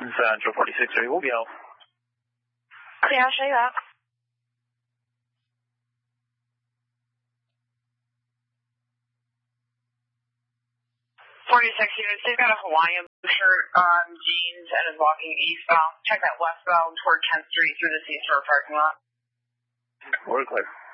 Central 4630 will be out. Okay, I'll show you out. 46 units, they've got a Hawaiian blue shirt, jeans, and is walking eastbound. Check that westbound toward Kent Street through the C-Store parking lot. We're clear.